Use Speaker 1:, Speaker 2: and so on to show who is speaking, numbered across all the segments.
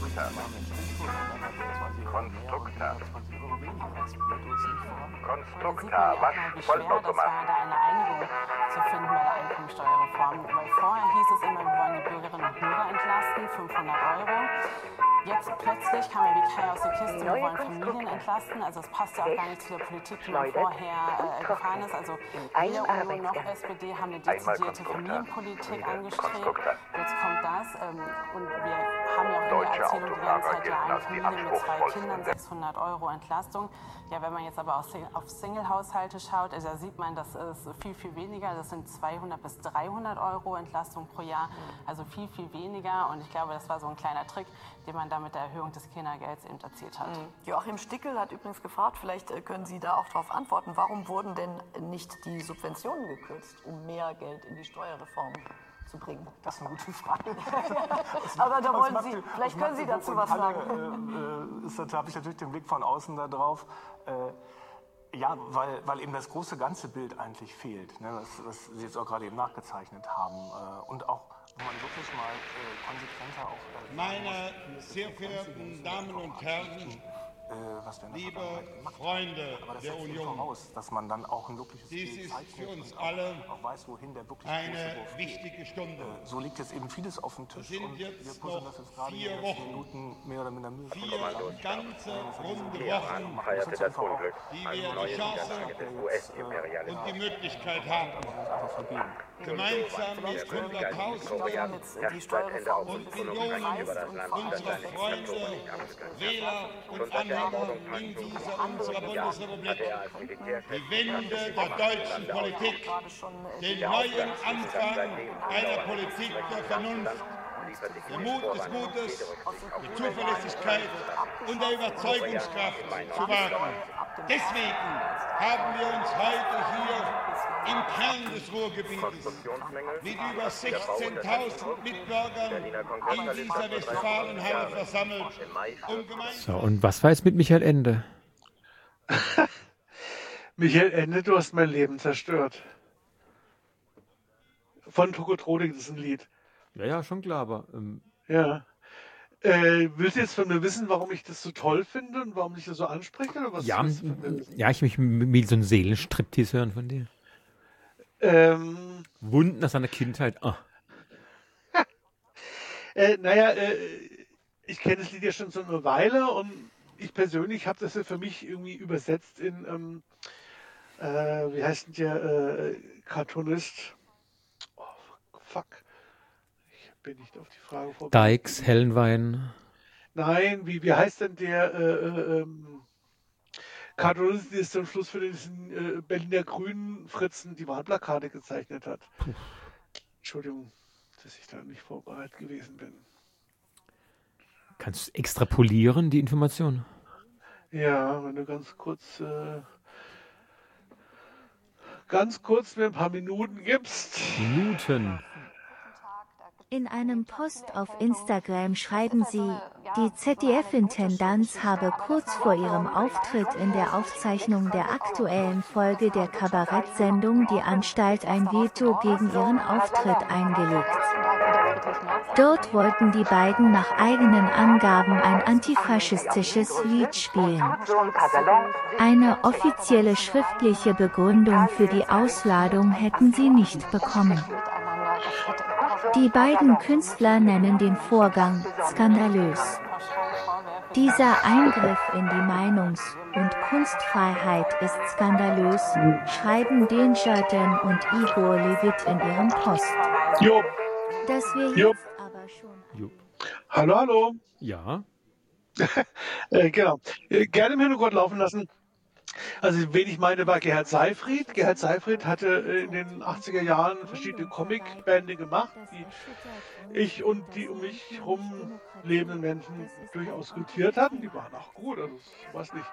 Speaker 1: Konstrukta, was? Vollautomat. Das war da eine Einigung zu finden bei der Einkommensteuerreform. Weil vorher hieß es immer, wir wollen die Bürgerinnen und Bürger entlasten, 500 Euro. Jetzt plötzlich kam ja wie Kai aus der Kiste, wir wollen Familien entlasten. Also es passt ja auch gar nicht zu der Politik, die man vorher gefahren ist. Also weder Union noch SPD haben eine dezidierte Familienpolitik angestrebt. Jetzt kommt das. Und wir haben ja auch in der Erzählung die ganze Zeit ja eine Familie mit 2 Kindern, 600 Euro Entlastung. Ja, wenn man jetzt aber auf Single-Haushalte schaut, also da sieht man, das ist viel, viel weniger. Das sind 200 bis 300 Euro Entlastung pro Jahr. Also viel, viel weniger. Und ich glaube, das war so ein kleiner Trick, den man da mit der Erhöhung des Kindergelds eben erzielt hat.
Speaker 2: Joachim Stickel hat übrigens gefragt, vielleicht können Sie da auch darauf antworten, warum wurden denn nicht die Subventionen gekürzt, um mehr Geld in die Steuerreform zu bringen?
Speaker 3: Das ist eine gute Frage.
Speaker 2: Aber da wollen Sie, vielleicht können Sie dazu was sagen.
Speaker 3: Da habe ich natürlich den Blick von außen da drauf. Ja, weil eben das große ganze Bild eigentlich fehlt, ne, was Sie jetzt auch gerade eben nachgezeichnet haben. Und auch, wenn man wirklich mal konsequenter auch...
Speaker 4: Meine sehr verehrten Damen und Herren, liebe Freunde der Union,
Speaker 3: voraus, dass man dann auch ein wirkliches
Speaker 4: dies
Speaker 3: Bild
Speaker 4: ist
Speaker 3: zeichnet
Speaker 4: für uns
Speaker 3: und
Speaker 4: alle
Speaker 3: auch weiß, wohin der wirklich
Speaker 4: eine
Speaker 3: große Wurf
Speaker 4: wichtige
Speaker 3: geht.
Speaker 4: Stunde.
Speaker 3: So liegt jetzt eben vieles auf dem Tisch.
Speaker 4: Es sind
Speaker 3: und
Speaker 4: jetzt
Speaker 3: wir puzzeln
Speaker 4: noch
Speaker 3: das jetzt gerade
Speaker 4: 4
Speaker 3: in den letzten
Speaker 4: Wochen,
Speaker 3: Minuten mehr oder minder müde.
Speaker 4: 4 ganze runde Wochen,
Speaker 1: Feierte das Unglück.
Speaker 4: die wir die Chance und die Möglichkeit haben, gemeinsam mit Hunderttausenden
Speaker 2: Die Steuerreform
Speaker 4: und Millionen unserer Freunde, Wähler und Anhänger in dieser unserer Bundesrepublik die Wende der deutschen Politik, den neuen Anfang einer Politik der Vernunft, der Mut des Mutes, der Zuverlässigkeit und der Überzeugungskraft zu wagen. Deswegen haben wir uns heute hier im Kern des Ruhrgebietes mit über 16.000 Mitbürgern in dieser Westfalenhalle versammelt, um gemeinsam...
Speaker 5: So, und was war jetzt mit Michael Ende?
Speaker 6: Michael Ende, du hast mein Leben zerstört. Von Tokotronik, das ist ein Lied.
Speaker 5: Ja, schon klar, aber...
Speaker 6: Ja. Willst du jetzt von mir wissen, warum ich das so toll finde und warum ich das so anspreche? Oder was
Speaker 5: ja,
Speaker 6: willst du von mir wissen?
Speaker 5: ja, ich will so einen Seelenstriptease hören von dir. Wunden aus seiner Kindheit. Oh.
Speaker 6: Ich kenne das Lied ja schon so eine Weile und ich persönlich habe das ja für mich irgendwie übersetzt in, wie heißt denn der Cartoonist? Oh, fuck. Ich bin nicht auf die Frage vorbei.
Speaker 5: Dykes, Hellenwein.
Speaker 6: Nein, wie heißt denn der Cartoonist, der zum Schluss für diesen Berliner Grünen Fritzen die Wahlplakate gezeichnet hat?
Speaker 5: Puh.
Speaker 6: Entschuldigung, dass ich da nicht vorbereitet gewesen bin.
Speaker 5: Kannst du extrapolieren, die Information?
Speaker 6: Ja, wenn du ganz kurz mir ein paar Minuten gibst.
Speaker 5: Minuten.
Speaker 7: In einem Post auf Instagram schreiben sie, die ZDF-Intendanz habe kurz vor ihrem Auftritt in der Aufzeichnung der aktuellen Folge der Kabarettsendung Die Anstalt ein Veto gegen ihren Auftritt eingelegt. Dort wollten die beiden nach eigenen Angaben ein antifaschistisches Lied spielen. Eine offizielle schriftliche Begründung für die Ausladung hätten sie nicht bekommen. Die beiden Künstler nennen den Vorgang skandalös. Dieser Eingriff in die Meinungs- und Kunstfreiheit ist skandalös, schreiben Danger Dan und Igor Levit in ihrem Post.
Speaker 6: Jo.
Speaker 7: Dass wir
Speaker 6: Jo.
Speaker 7: jetzt aber schon...
Speaker 5: Jo.
Speaker 6: Hallo.
Speaker 5: Ja.
Speaker 6: Genau. Gerne im Hintergrund laufen lassen. Also, wen ich meine, war Gerhard Seyfried. Gerhard Seyfried hatte in den 80er Jahren verschiedene Comicbände gemacht, die ich und die um mich herum lebenden Menschen durchaus gutiert hatten. Die waren auch gut, also sowas nicht.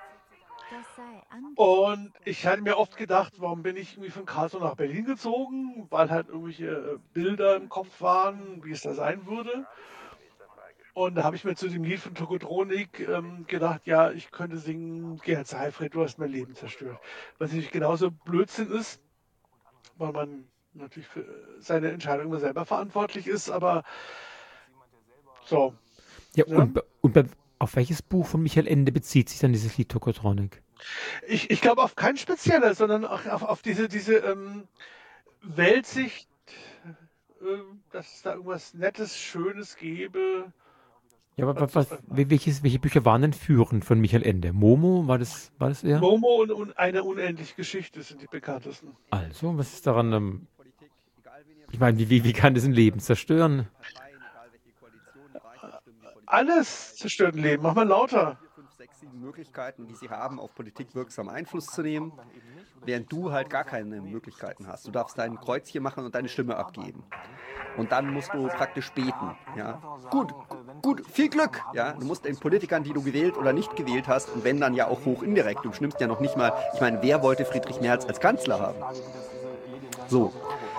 Speaker 6: Und ich hatte mir oft gedacht, warum bin ich irgendwie von Karlsruhe nach Berlin gezogen, weil halt irgendwelche Bilder im Kopf waren, wie es da sein würde. Und da habe ich mir zu dem Lied von Tokotronik gedacht, ja, ich könnte singen, Gerhard Seyfried, du hast mein Leben zerstört. Was natürlich genauso Blödsinn ist, weil man natürlich für seine Entscheidung immer selber verantwortlich ist, aber so.
Speaker 5: Ja, auf welches Buch von Michael Ende bezieht sich dann dieses Lied Tokotronic?
Speaker 6: Ich glaube auf kein spezieller, sondern auch auf diese Weltsicht, dass es da irgendwas Nettes, Schönes gäbe.
Speaker 5: Ja, aber welche Bücher waren denn führend von Michael Ende? Momo, war das eher?
Speaker 6: Momo und eine unendliche Geschichte sind die bekanntesten.
Speaker 5: Also, was ist daran, ich meine, wie kann das ein Leben zerstören?
Speaker 6: Alles zerstört ein Leben, mach mal lauter.
Speaker 8: 5, 6, 7 Möglichkeiten, die sie haben, auf Politik wirksam Einfluss zu nehmen, während du halt gar keine Möglichkeiten hast. Du darfst dein Kreuzchen machen und deine Stimme abgeben. Und dann musst du praktisch beten. Ja? Gut, viel Glück. Ja? Du musst den Politikern, die du gewählt oder nicht gewählt hast, und wenn dann ja auch hoch indirekt, du bestimmst ja noch nicht mal, ich meine, wer wollte Friedrich Merz als Kanzler haben? So.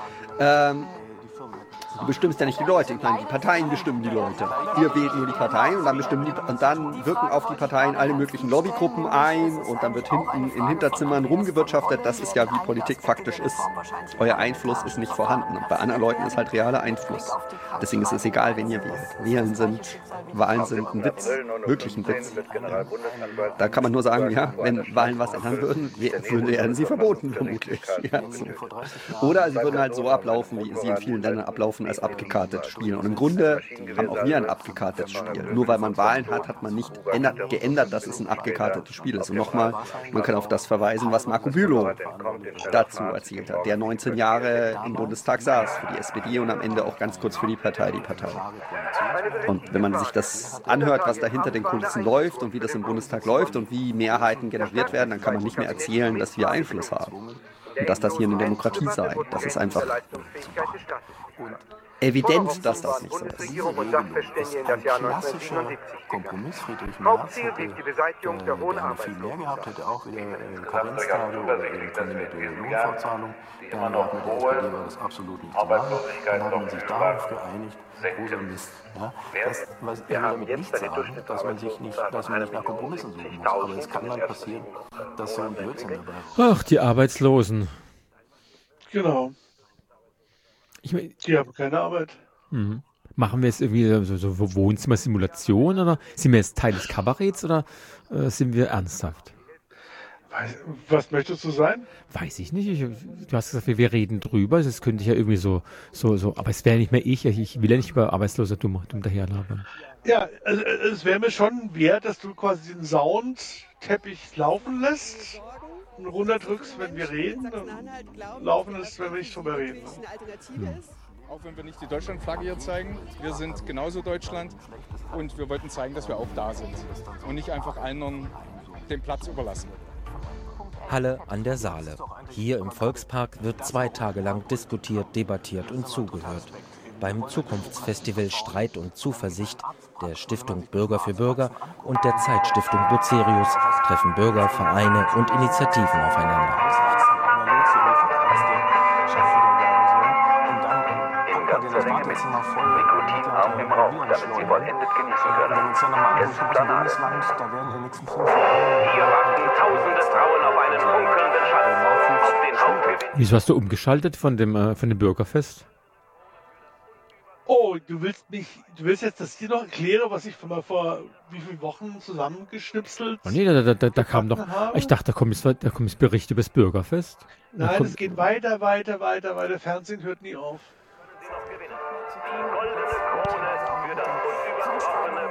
Speaker 8: Du bestimmst ja nicht die Leute, ich meine, die Parteien bestimmen die Leute. Ihr wählt nur die Parteien und dann wirken auf die Parteien alle möglichen Lobbygruppen ein und dann wird hinten in Hinterzimmern rumgewirtschaftet. Das ist ja, wie Politik faktisch ist. Euer Einfluss ist nicht vorhanden. Und bei anderen Leuten ist halt realer Einfluss. Deswegen ist es egal, wen ihr wählt. Wahlen sind ein Witz, wirklich ein Witz. Da kann man nur sagen, ja, wenn Wahlen was ändern würden, wären sie verboten, vermutlich. Ja, so. Oder sie würden halt so ablaufen, wie sie in vielen Ländern ablaufen, als abgekartetes Spiel. Und im Grunde haben auch wir ein abgekartetes Spiel. Nur weil man Wahlen hat man nicht geändert, dass es ein abgekartetes Spiel ist. Und nochmal, man kann auf das verweisen, was Marco Bülow dazu erzählt hat, der 19 Jahre im Bundestag saß für die SPD und am Ende auch ganz kurz für die Partei. Und wenn man sich das anhört, was da hinter den Kulissen läuft und wie das im Bundestag läuft und wie Mehrheiten generiert werden, dann kann man nicht mehr erzählen, dass wir Einfluss haben. Und dass das hier eine Demokratie sei. Das ist einfach evident, dass das nicht so ist.
Speaker 3: Ein klassischer Kompromiss. Friedrich Merz hätte viel mehr gehabt, hätte auch wieder Karenztage oder eben kombinierte Lohnfortzahlung. Dann hat mit der SPD war das absolut nicht zu machen. Dann hat man sich darauf geeinigt, großer Mist. Ja, was ich will damit nicht sagen, dass man nicht nach Kompromissen suchen muss. Aber es kann dann passieren, dass so ein Blödsinn dabei ist.
Speaker 5: Ach, die Arbeitslosen.
Speaker 6: Genau. Die haben keine Arbeit.
Speaker 5: Mhm. Machen wir jetzt irgendwie so Wohnzimmer-Simulation oder sind wir jetzt Teil des Kabaretts oder sind wir ernsthaft?
Speaker 6: Was möchtest du sein?
Speaker 5: Weiß ich nicht. Du hast gesagt, wir reden drüber. Das könnte ich ja irgendwie so, aber es wäre nicht mehr ich. Ich will ja nicht über Arbeitslose dumm daherlabern.
Speaker 6: Ja, also, es wäre mir schon wert, dass du quasi den Soundteppich laufen lässt und runterdrückst, wenn wir reden, und laufen lässt, wenn wir nicht drüber reden.
Speaker 9: Auch wenn wir nicht die Deutschlandflagge hier zeigen, wir sind genauso Deutschland und wir wollten zeigen, dass wir auch da sind und nicht einfach anderen den Platz überlassen.
Speaker 10: Halle an der Saale. Hier im Volkspark wird 2 Tage lang diskutiert, debattiert und zugehört. Beim Zukunftsfestival Streit und Zuversicht der Stiftung Bürger für Bürger und der Zeitstiftung Bucerius treffen Bürger, Vereine und Initiativen aufeinander.
Speaker 4: Nikotinarm im Rauch, damit sie vollendet genießen können. Es ist Planade. Hier warten tausende Frauen auf einen funkelnden Schatz, auf den Hauptgewinn.
Speaker 5: Wieso hast du umgeschaltet von dem Bürgerfest?
Speaker 6: Oh, du willst jetzt, dass ich dir noch erkläre, was ich vor wie vielen Wochen zusammengeschnipselt
Speaker 5: Oh nee, da kam noch, ich dachte, da kommt jetzt Bericht über das Bürgerfest.
Speaker 6: Nein, es geht weiter, Fernsehen hört nie auf.
Speaker 4: Die goldene Krone für das unübertroffene.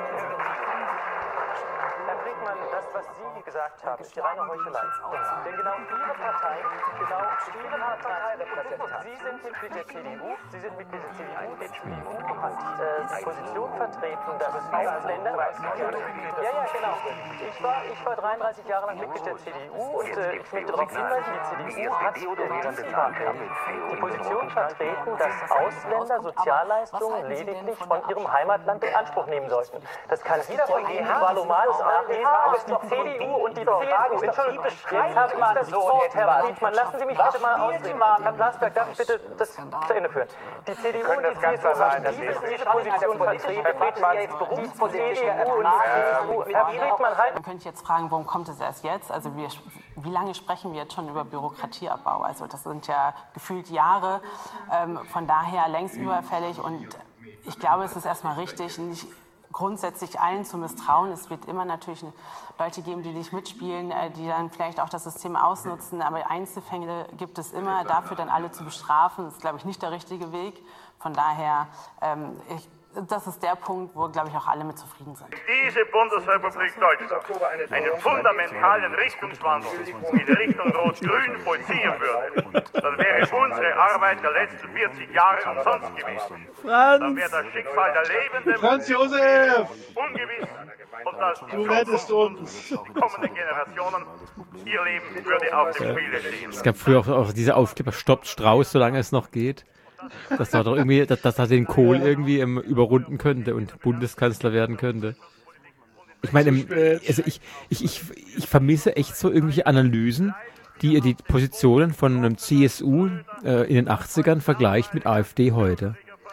Speaker 11: Herr Brinkmann, das, was Sie gesagt haben, ist die reine Heuchelei. Denn genau Ihre Partei repräsentiert. Sie sind Mitglied der CDU, Sie sind Mitglied der CDU, die CDU hat die Position vertreten, dass Ausländer... Ja, genau. Ich war 33 Jahre lang Mitglied der CDU und ich möchte darauf hinweisen, die CDU hat die Position vertreten, dass Ausländer Sozialleistungen lediglich von ihrem Heimatland in Anspruch nehmen sollten. Das kann jeder von Ihnen Valomales nachlesen, ob es die CDU und die CSU ist. Jetzt habe ich das Wort, Herr Brinkmann. Lassen Sie mich bitte mal ausreden. Herr Blasberg, darf ich bitte das zu Ende führen? Die CDU und die CSU haben diese Position vertreten. Herr Brinkmann, jetzt Berufspolitik und die CSU. Herr Brinkmann, halt.
Speaker 1: Man könnte jetzt fragen, warum kommt es erst jetzt? Also wie lange sprechen wir jetzt schon über Bürokratieabbau? Also das sind ja gefühlt Jahre, von daher längst überfällig und ich glaube, es ist erstmal richtig, nicht grundsätzlich allen zu misstrauen. Es wird immer natürlich Leute geben, die nicht mitspielen, die dann vielleicht auch das System ausnutzen. Aber Einzelfälle gibt es immer. Dafür dann alle zu bestrafen, ist, glaube ich, nicht der richtige Weg. Von daher, das ist der Punkt, wo, glaube ich, auch alle mit zufrieden sind.
Speaker 4: Diese Bundesrepublik Deutschland einen fundamentalen Richtungswandel in Richtung Rot-Grün vollziehen würde, dann wäre unsere Arbeit der letzten 40 Jahre umsonst gewesen. Dann wäre das Schicksal der Lebenden
Speaker 6: Franz Josef!
Speaker 4: Ungewiss und das
Speaker 6: Du rettest uns!
Speaker 4: kommenden Generationen, ihr Leben würde auf dem Spiele stehen.
Speaker 5: Es gab früher auch diese Aufkleber, stoppt Strauß, solange es noch geht. Dass er doch irgendwie, dass er den Kohl irgendwie überrunden könnte und Bundeskanzler werden könnte. Ich meine, also ich vermisse echt so irgendwelche Analysen, die die Positionen von einem CSU in den 80ern vergleicht mit AfD heute.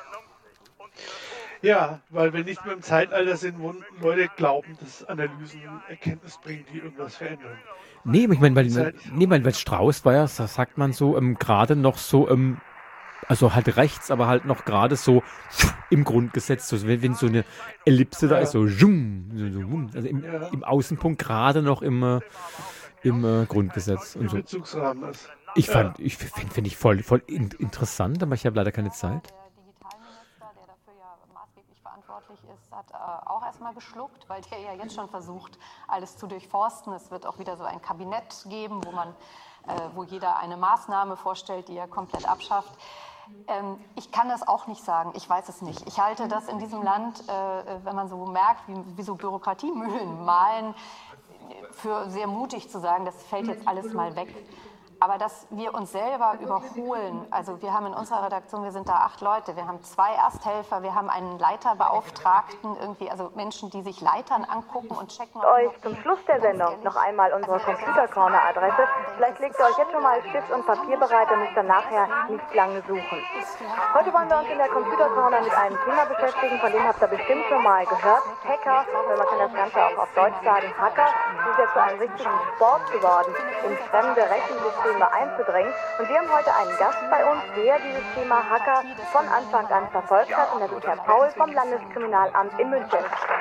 Speaker 6: Ja, weil wir nicht mehr im Zeitalter sind, wo Leute glauben, dass Analysen Erkenntnis bringen, die irgendwas verändern.
Speaker 5: Nee, ich meine, weil Strauß war ja, sagt man so, gerade noch so, also halt rechts, aber halt noch gerade so im Grundgesetz, so, wenn so eine Ellipse da ist, so, also im Außenpunkt gerade noch im Grundgesetz. Und so.
Speaker 6: Bezugsrahmen ist.
Speaker 5: Finde ich voll interessant, aber ich habe leider keine Zeit.
Speaker 2: Der Digitalminister, der dafür ja maßgeblich verantwortlich ist, hat auch erstmal geschluckt, weil der ja jetzt schon versucht, alles zu durchforsten. Es wird auch wieder so ein Kabinett geben, wo jeder eine Maßnahme vorstellt, die er komplett abschafft. Ich kann das auch nicht sagen, ich weiß es nicht. Ich halte das in diesem Land, wenn man so merkt, wie so Bürokratiemühlen mahlen, für sehr mutig zu sagen, das fällt jetzt alles mal weg. Aber dass wir uns selber überholen, also wir haben in unserer Redaktion, wir sind da 8 Leute, wir haben 2 Ersthelfer, wir haben einen Leiterbeauftragten, irgendwie, also Menschen, die sich Leitern angucken und checken.
Speaker 12: Euch zum Schluss der Sendung noch einmal unsere Computer-Corner-Adresse. Vielleicht legt ihr euch jetzt schon mal Stift und Papier bereit und müsst dann nachher nicht lange suchen. Heute wollen wir uns in der Computer-Corner mit einem Thema beschäftigen, von dem habt ihr bestimmt schon mal gehört. Hacker, oder man kann das Ganze auch auf Deutsch sagen, Hacker, sind jetzt zu einem richtigen Sport geworden, in fremde Rechensysteme einzudringen. Und wir haben heute einen Gast bei uns, der dieses Thema Hacker von Anfang an verfolgt hat. Und das ist Herr Paul vom Landeskriminalamt in München.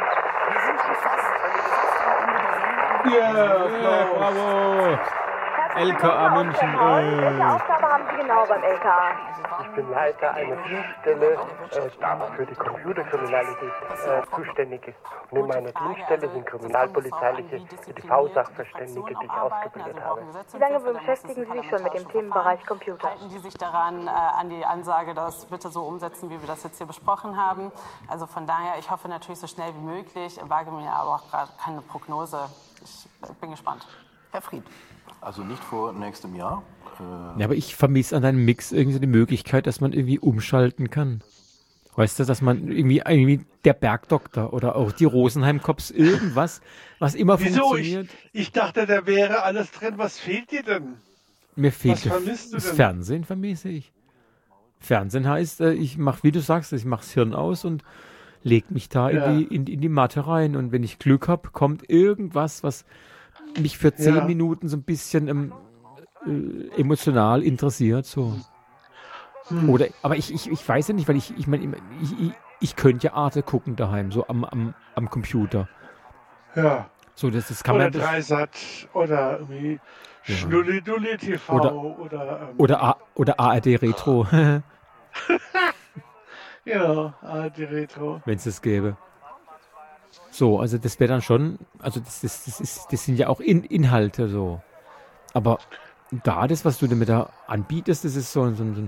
Speaker 5: Ja, bravo! LKA München.
Speaker 12: Welche Aufgabe haben Sie genau beim LKA?
Speaker 13: Ich bin Leiter einer Dienststelle, die für die Computerkriminalität zuständig ist. Und in meiner Dienststelle sind kriminalpolizeiliche EDV-Sachverständige, die ich ausgebildet habe.
Speaker 12: Wie lange beschäftigen Sie sich schon mit dem Themenbereich Computer?
Speaker 1: Halten die sich daran, an die Ansage, das bitte so umsetzen, wie wir das jetzt hier besprochen haben? Also von daher, ich hoffe natürlich so schnell wie möglich, wage mir aber auch gerade keine Prognose. Ich bin gespannt.
Speaker 2: Herr Fried.
Speaker 14: Also nicht vor nächstem Jahr.
Speaker 5: Ja, aber ich vermisse an deinem Mix irgendwie die Möglichkeit, dass man irgendwie umschalten kann. Weißt du, dass man irgendwie der Bergdoktor oder auch die Rosenheim-Cops, irgendwas, was immer funktioniert.
Speaker 6: Ich dachte, da wäre alles drin. Was fehlt dir denn?
Speaker 5: Mir fehlt
Speaker 6: das
Speaker 5: Fernsehen, vermisse ich. Fernsehen heißt, ich mache, wie du sagst, ich mache das Hirn aus und leg mich da in die Matte rein. Und wenn ich Glück habe, kommt irgendwas, was mich für 10 Minuten so ein bisschen emotional interessiert. So. Oder, aber ich weiß ja nicht, weil ich könnte ja Arte gucken daheim, so am Computer.
Speaker 6: Ja.
Speaker 5: So, das kann
Speaker 6: oder
Speaker 5: man.
Speaker 6: Dreisat oder irgendwie Schnulli-Dulli TV
Speaker 5: oder ARD Retro.
Speaker 6: Ja, ARD Retro.
Speaker 5: Wenn es das gäbe. So, also das wäre dann schon, also das sind ja auch Inhalte so. Aber da das, was du damit da anbietest, das ist so ein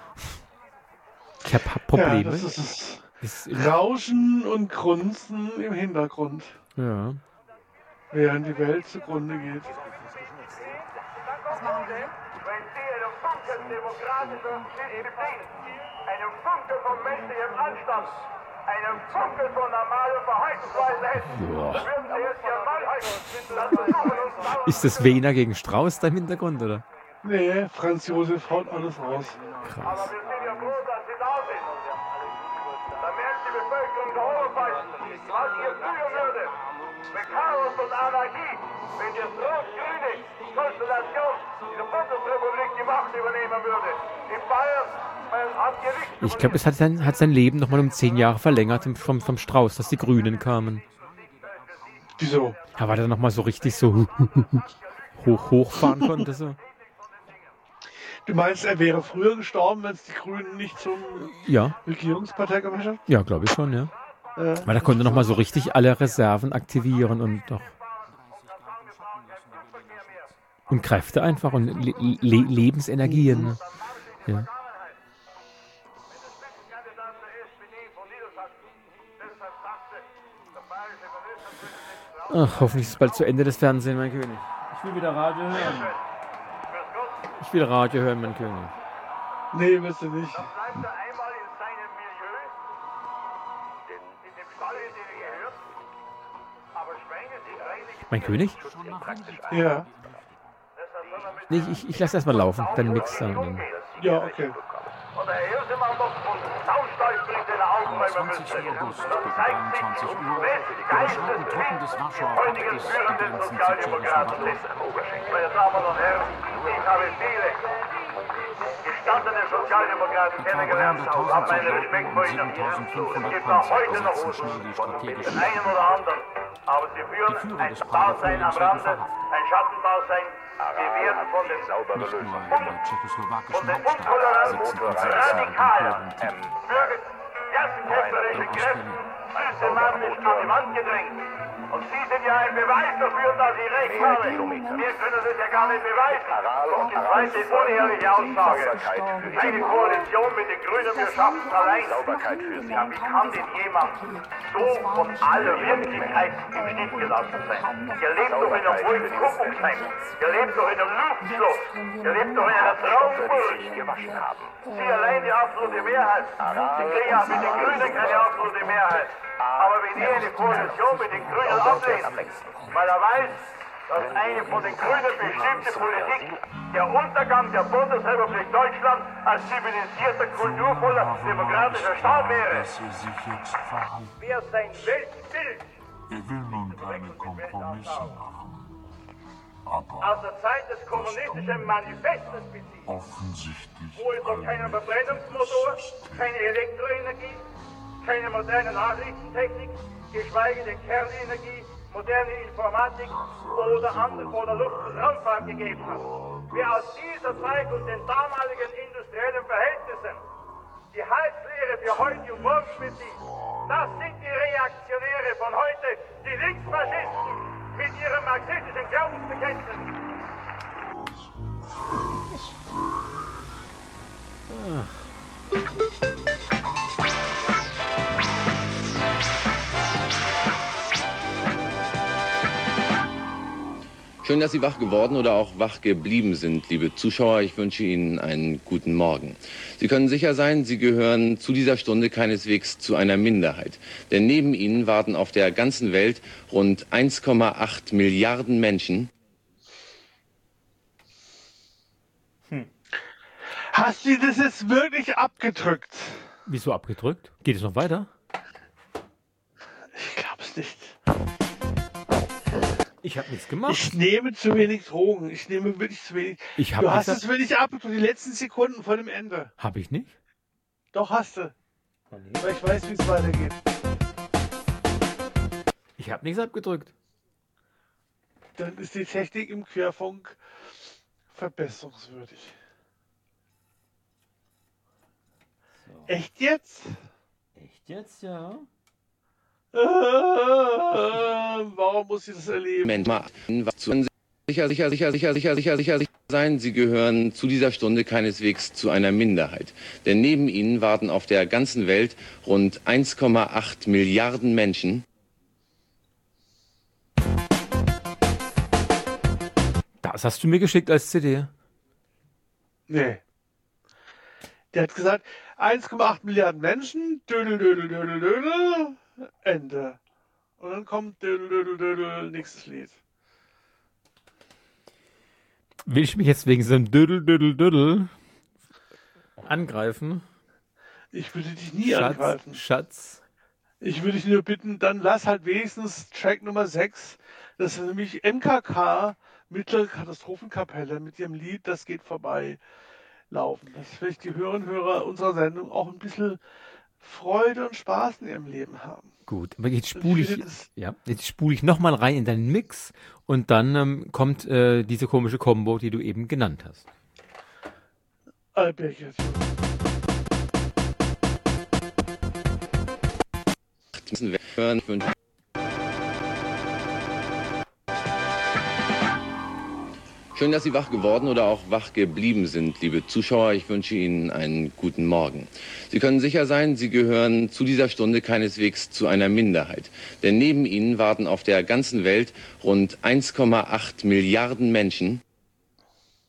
Speaker 5: Problem.
Speaker 6: Ja, das ist das Rauschen und Grunzen im Hintergrund.
Speaker 5: Ja.
Speaker 6: Während die Welt zugrunde geht.
Speaker 4: Was machen Sie? Wenn Sie einen Funken demokratischer Disziplin, einen Funken von menschlichem Anstand, einen Funken von normaler Verhaltensweise hätten, würden Sie jetzt Ihren Mann halten.
Speaker 5: Ist das Wehner gegen Strauß da im Hintergrund, oder?
Speaker 6: Nee, Franz Josef haut alles raus.
Speaker 5: Krass.
Speaker 4: Aber wir sind ja froh, dass Sie da sind. Dann werden die Bevölkerung Gehör leisten, was ihr führen würde. Mit Chaos und Anarchie, wenn die rot-grüne Konstellation diese Bundesrepublik gemacht übernehmen würde. In Bayern hat Gericht.
Speaker 5: Ich glaube, es hat sein Leben nochmal um 10 Jahre verlängert vom Strauß, dass die Grünen kamen.
Speaker 6: Wieso?
Speaker 5: Ja, weil er nochmal so richtig so hochfahren konnte. So.
Speaker 6: Du meinst, er wäre früher gestorben, wenn es die Grünen nicht zum Regierungspartei gemacht haben?
Speaker 5: Ja, glaube ich schon, ja. Weil er konnte nochmal so richtig alle Reserven aktivieren und doch. Und Kräfte einfach und Lebensenergien. Ne? Ja. Ach, hoffentlich ist es bald zu Ende des Fernsehens, mein König. Ich will wieder Radio hören. Ich will Radio hören, mein König.
Speaker 6: Nee, willst du nicht.
Speaker 5: Mein König?
Speaker 6: Ja.
Speaker 5: Nee, ich lasse erstmal laufen, dann nix dann.
Speaker 6: Ja, okay.
Speaker 4: Und der Hirsemann noch von Saustall in den Augen, weil man müsste. Das zeigt sich, welche Geisteswind die heutigen führenden Sozialdemokraten sind. Meine Damen und Herren, ich habe viele gestandene Sozialdemokraten kennengelernt, habe meinen Respekt vor ihnen. Es gibt auch heute noch mit den einen oder anderen. Aber sie führen ein Dasein am Rande, ein Schattendasein. Sie werden von den radikalen, klassenkämpferischen Kräften systematisch an die Wand gedrängt. Und Sie sind ja ein Beweis dafür, dass ich recht habe. Wir können das ja gar nicht beweisen. Und die zweite unehrliche Aussage. Eine Koalition mit den Grünen, wir schaffen es allein. Ja, wie kann denn jemand so von aller Wirklichkeit im Stich gelassen sein? Ihr lebt doch in einem ruhigen Kuckucksheim. Ihr lebt doch in einem Luftschloss. Ihr lebt doch in einer Traumburg. Sie allein die absolute Mehrheit. Sie kriegen ja mit den Grünen keine absolute Mehrheit. Aber wenn ihr eine Koalition mit den Grünen ablehnt, weil er weiß, dass eine von den Grünen bestimmte Politik der Untergang der Bundesrepublik Deutschland als zivilisierter, kulturvoller, demokratischer Staat wäre. Wer sein Weltbild
Speaker 15: will nun keine Kompromisse machen. Aber
Speaker 4: aus der Zeit des kommunistischen Manifestes bezieht,
Speaker 15: offensichtlich
Speaker 4: wo es noch keinen Verbrennungsmotor, keine Elektroenergie, keine moderne Nachrichtentechnik, geschweige denn Kernenergie, moderne Informatik oder Luft- und Raumfahrt gegeben hat. Wer aus dieser Zeit und den damaligen industriellen Verhältnissen die Heilslehre für heute und morgen bezieht, das sind die Reaktionäre von heute, die Linksfaschisten mit ihrem marxistischen Glaubensbekenntnis.
Speaker 16: Schön, dass Sie wach geworden oder auch wach geblieben sind, liebe Zuschauer. Ich wünsche Ihnen einen guten Morgen. Sie können sicher sein, Sie gehören zu dieser Stunde keineswegs zu einer Minderheit. Denn neben Ihnen warten auf der ganzen Welt rund 1,8 Milliarden Menschen.
Speaker 6: Hast du das jetzt wirklich abgedrückt?
Speaker 5: Wieso abgedrückt? Geht es noch weiter?
Speaker 6: Ich glaub's nicht.
Speaker 5: Ich habe nichts gemacht.
Speaker 6: Ich nehme zu wenig Drogen. Ich nehme wirklich zu wenig. Du hast es wirklich abgedrückt, die letzten Sekunden vor dem Ende.
Speaker 5: Habe ich nicht?
Speaker 6: Doch, hast du. Weil ich weiß, wie es weitergeht.
Speaker 5: Ich habe nichts abgedrückt.
Speaker 6: Dann ist die Technik im Querfunk verbesserungswürdig. So. Echt jetzt?
Speaker 5: Echt jetzt, ja.
Speaker 6: Warum muss ich das erleben?
Speaker 16: Moment mal. Sicher sein, Sie gehören zu dieser Stunde keineswegs zu einer Minderheit. Denn neben Ihnen warten auf der ganzen Welt rund 1,8 Milliarden Menschen.
Speaker 5: Das hast du mir geschickt als CD?
Speaker 6: Nee. Der hat gesagt, 1,8 Milliarden Menschen, dödel, dödel, dödel, dödel, Ende. Und dann kommt dödel, dödel, dödel, nächstes Lied.
Speaker 5: Will ich mich jetzt wegen so einem Dödel, Dödel, Dödel angreifen?
Speaker 6: Ich würde dich nie angreifen.
Speaker 5: Schatz.
Speaker 6: Ich würde dich nur bitten, dann lass halt wenigstens Track Nummer 6. Das ist nämlich MKK, Mittlere Katastrophenkapelle, mit ihrem Lied Das geht vorbei. laufen. Dass vielleicht die Hörerinnen und Hörer unserer Sendung auch ein bisschen Freude und Spaß in ihrem Leben haben.
Speaker 5: Gut, aber jetzt spule ich nochmal rein in deinen Mix und dann kommt diese komische Kombo, die du eben genannt hast.
Speaker 16: Schön, dass Sie wach geworden oder auch wach geblieben sind, liebe Zuschauer. Ich wünsche Ihnen einen guten Morgen. Sie können sicher sein, Sie gehören zu dieser Stunde keineswegs zu einer Minderheit. Denn neben Ihnen warten auf der ganzen Welt rund 1,8 Milliarden Menschen,